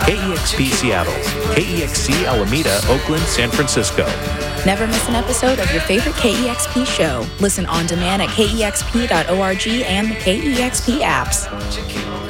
KEXP Seattle, KEXC Alameda, Oakland, San Francisco. Never miss an episode of your favorite KEXP show. Listen on demand at kexp.org and the KEXP apps.